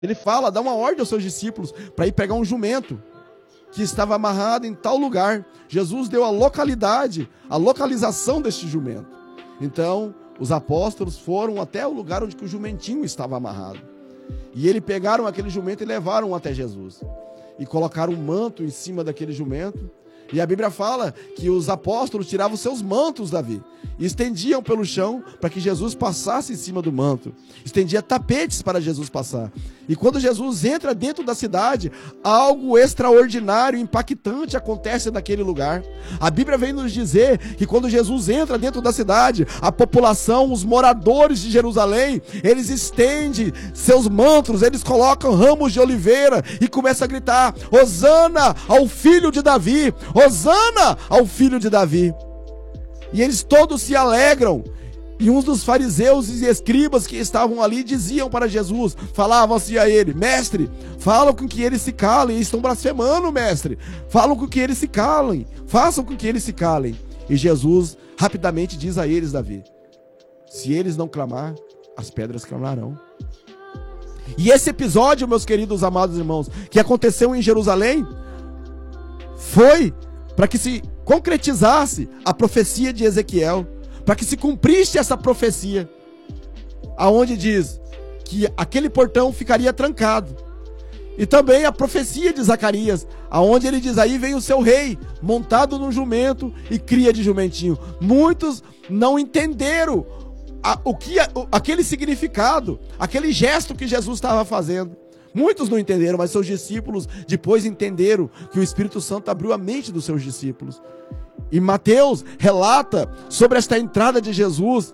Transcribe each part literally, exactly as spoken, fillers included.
Ele fala, dá uma ordem aos seus discípulos para ir pegar um jumento que estava amarrado em tal lugar. Jesus deu a localidade, a localização deste jumento. Então, os apóstolos foram até o lugar onde o jumentinho estava amarrado. E eles pegaram aquele jumento e levaram até Jesus. E colocaram um manto em cima daquele jumento. E a Bíblia fala que os apóstolos tiravam seus mantos, Davi, e estendiam pelo chão para que Jesus passasse em cima do manto. Estendia tapetes para Jesus passar. E quando Jesus entra dentro da cidade, algo extraordinário, impactante acontece naquele lugar. A Bíblia vem nos dizer que quando Jesus entra dentro da cidade, a população, os moradores de Jerusalém, eles estendem seus mantos, eles colocam ramos de oliveira e começam a gritar: Hosana ao filho de Davi! Hosana ao filho de Davi! E eles todos se alegram. E uns dos fariseus e escribas que estavam ali diziam para Jesus, falavam assim a ele: Mestre, falam com que eles se calem, eles estão blasfemando, mestre. Falam com que eles se calem, façam com que eles se calem. E Jesus rapidamente diz a eles, Davi: se eles não clamar, as pedras clamarão. E esse episódio, meus queridos amados irmãos, que aconteceu em Jerusalém, foi para que se concretizasse a profecia de Ezequiel, para que se cumprisse essa profecia, aonde diz que aquele portão ficaria trancado. E também a profecia de Zacarias, aonde ele diz: aí vem o seu rei, montado num jumento e cria de jumentinho. Muitos não entenderam a, o que, a, aquele significado, aquele gesto que Jesus estava fazendo. Muitos não entenderam, mas seus discípulos depois entenderam que o Espírito Santo abriu a mente dos seus discípulos. E Mateus relata sobre esta entrada de Jesus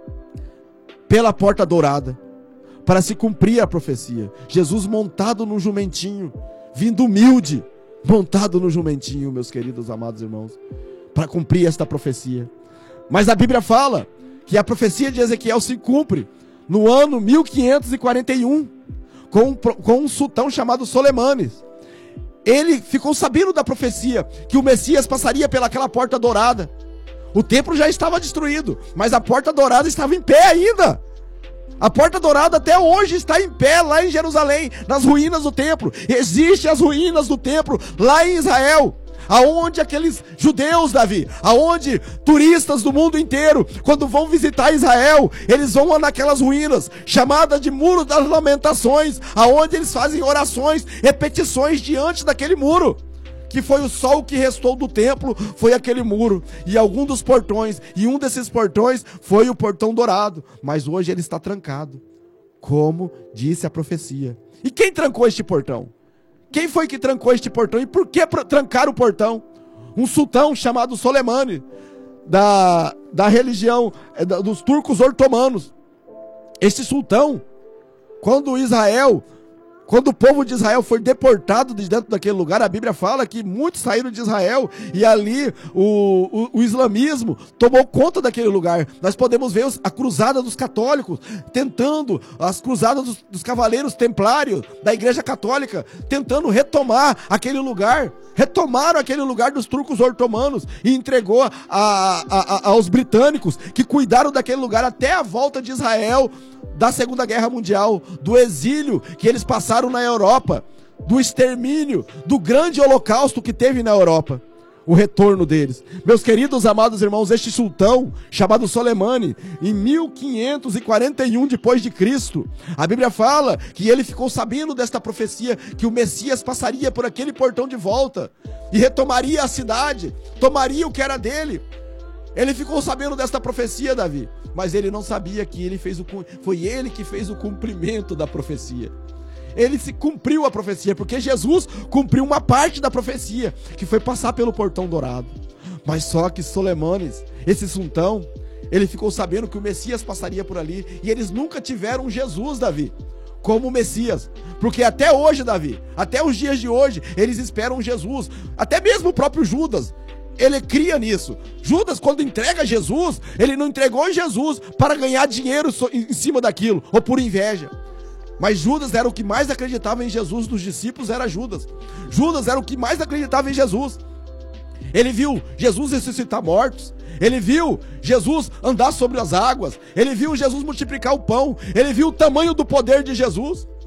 pela porta dourada, para se cumprir a profecia. Jesus montado no jumentinho, vindo humilde, montado no jumentinho, meus queridos amados irmãos, para cumprir esta profecia. Mas a Bíblia fala que a profecia de Ezequiel se cumpre no ano mil quinhentos e quarenta e um, com, com um sultão chamado Solemanes. Ele ficou sabendo da profecia que o Messias passaria pelaquela porta dourada. O templo já estava destruído, mas a porta dourada estava em pé ainda. A porta dourada até hoje está em pé lá em Jerusalém, nas ruínas do templo. Existem as ruínas do templo lá em Israel, aonde aqueles judeus, Davi, aonde turistas do mundo inteiro, quando vão visitar Israel, eles vão naquelas ruínas, chamadas de Muro das Lamentações, aonde eles fazem orações e petições diante daquele muro, que foi o sol que restou do templo, foi aquele muro, e algum dos portões, e um desses portões foi o portão dourado, mas hoje ele está trancado, como disse a profecia. E quem trancou este portão? Quem foi que trancou este portão? E por que trancar o portão? Um sultão chamado Soleimani, da, da religião dos turcos otomanos. Este sultão, quando Israel, quando o povo de Israel foi deportado de dentro daquele lugar, a Bíblia fala que muitos saíram de Israel e ali o, o, o islamismo tomou conta daquele lugar. Nós podemos ver os, a cruzada dos católicos tentando, as cruzadas dos, dos cavaleiros templários da Igreja Católica, tentando retomar aquele lugar. Retomaram aquele lugar dos turcos otomanos e entregou a, a, a, aos britânicos, que cuidaram daquele lugar até a volta de Israel da Segunda Guerra Mundial, do exílio que eles passaram na Europa, do extermínio, do grande holocausto que teve na Europa, o retorno deles. Meus queridos amados irmãos, este sultão chamado Soleimani, em mil quinhentos e quarenta e um depois de Cristo, a Bíblia fala que ele ficou sabendo desta profecia, que o Messias passaria por aquele portão de volta e retomaria a cidade, tomaria o que era dele. Ele ficou sabendo desta profecia, Davi, mas ele não sabia que ele fez o, foi ele que fez o cumprimento da profecia. Ele se cumpriu a profecia, porque Jesus cumpriu uma parte da profecia, que foi passar pelo portão dourado. Mas só que Solemanes, esse sultão, ele ficou sabendo que o Messias passaria por ali, e eles nunca tiveram Jesus, Davi, como Messias, porque até hoje, Davi, até os dias de hoje, eles esperam Jesus. Até mesmo o próprio Judas, ele cria nisso. Judas, quando entrega Jesus, ele não entregou Jesus para ganhar dinheiro em cima daquilo, ou por inveja. Mas Judas era o que mais acreditava em Jesus, dos discípulos era Judas. Judas era o que mais acreditava em Jesus. Ele viu Jesus ressuscitar mortos, ele viu Jesus andar sobre as águas, ele viu Jesus multiplicar o pão, ele viu o tamanho do poder de Jesus.